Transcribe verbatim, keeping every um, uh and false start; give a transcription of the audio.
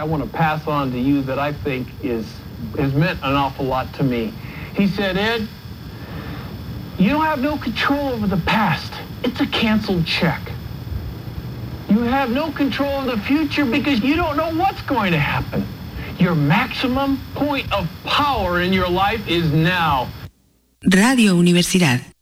I want to pass on to you that I think is has meant an awful lot to me. He said, Ed, you don't have no control over the past. It's a canceled check. You have no control of the future because you don't know what's going to happen. Your maximum point of power in your life is now. Radio Universidad.